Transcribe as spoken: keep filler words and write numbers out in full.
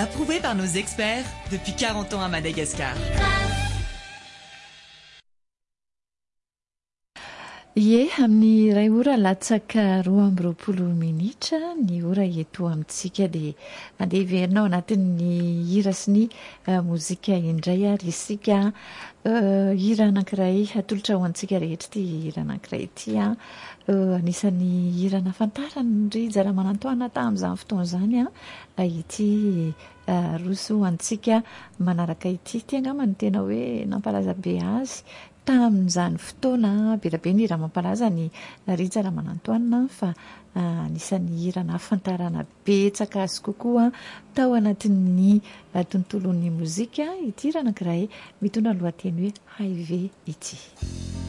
Approuvé par nos experts depuis quarante ans à Madagascar. Ie, amin'ny ray ora latsaka roa amby roapolo minitra ny ora eto amintsika dia mandeha iverinao anatin'ny hira sy ny uh, mozika indray ary isika uh, hira anankiray atolotra ho antsika rehetra ity hira anankiray ity a uh, anisan'ny hira nafantarany ry Jaramanantoana tamin'izany fotoana izany a uh, ity uh, roso antsika manaraka ity ity angamba ny tena hoe nampalaza be azy tamin'izany fotoana berabe ny hira mampalaza ny ry Jaramanantoana fa uh, anisan'ny hira nafantarana betsaka azy kokoa tao anatin'ny uh, tontolon'ny mozika ity hira anankiray mitondra lohateny hoe Hay ve ity.